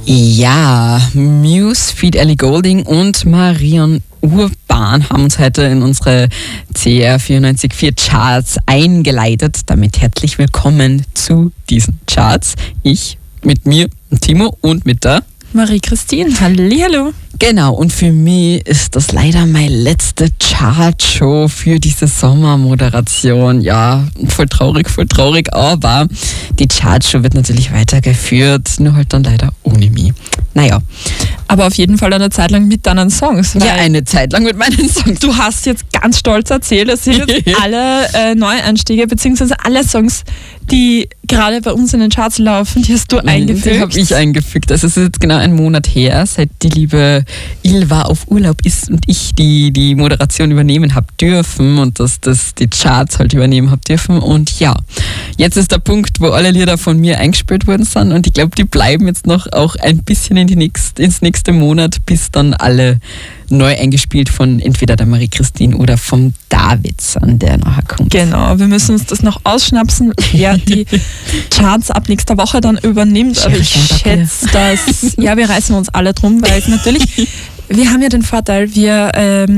Ja, Muse, feat. Ellie Goulding und Marion Urban haben uns heute in unsere CR 94.4 Charts eingeleitet. Damit herzlich willkommen zu diesen Charts. Ich mit mir, Timo, und mit der Marie-Christine. Hallihallo. Genau, und für mich ist das leider meine letzte Chartshow für diese Sommermoderation. Ja, voll traurig, aber die Chartshow wird natürlich weitergeführt, nur halt dann leider ohne mich. Naja. Aber auf jeden Fall eine Zeit lang mit deinen Songs. Ja, eine Zeit lang mit meinen Songs. Du hast jetzt ganz stolz erzählt, es sind jetzt alle Neueinstiege, beziehungsweise alle Songs, die gerade bei uns in den Charts laufen, die hast du eingefügt. Die habe ich eingefügt. Also es ist jetzt genau ein Monat her, seit die liebe Ilva auf Urlaub ist und ich die Moderation übernehmen habe dürfen und dass die Charts halt übernehmen habe dürfen. Und ja, jetzt ist der Punkt, wo alle Lieder von mir eingespielt worden sind und ich glaube, die bleiben jetzt noch auch ein bisschen ins nächste Monat, bis dann alle neu eingespielt von entweder der Marie-Christine oder vom David an, der nachher kommt. Genau, wir müssen uns das noch ausschnapsen, wer die Charts ab nächster Woche dann übernimmt. Aber ich schätze, dass, ja, wir reißen uns alle drum, weil es natürlich, wir haben ja den Vorteil, wir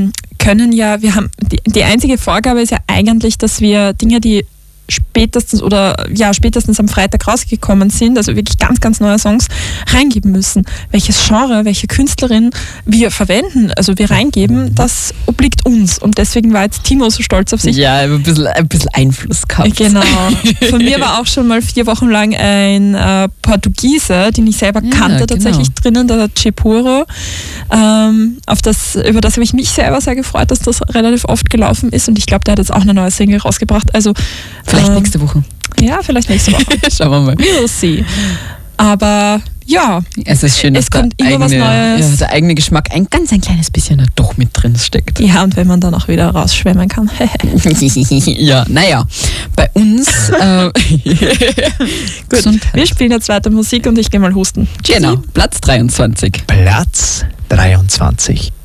haben, die einzige Vorgabe ist ja eigentlich, dass wir Dinge, die spätestens am Freitag rausgekommen sind, also wirklich ganz, ganz neue Songs reingeben müssen. Welches Genre, welche Künstlerin wir verwenden, also wir reingeben, das obliegt uns. Und deswegen war jetzt Timo so stolz auf sich. Ja, ein bisschen Einfluss gehabt. Genau. Von mir war auch schon mal 4 Wochen lang ein Portugiese, den ich selber kannte, tatsächlich drinnen, der Cepuro. Über das habe ich mich selber sehr gefreut, dass das relativ oft gelaufen ist und ich glaube, der hat jetzt auch eine neue Single rausgebracht. Also vielleicht nächste Woche. Ja, vielleicht nächste Woche. Schauen wir mal. We'll see. Aber ja, es ist schön, dass kommt immer was Neues. Ja, der eigene Geschmack ein kleines bisschen da doch mit drin steckt. Ja, und wenn man dann auch wieder rausschwemmen kann. Ja, naja, bei uns gut, wir spielen jetzt weiter Musik und ich gehe mal husten. Tschüssi. Genau, Platz 23. Platz 23.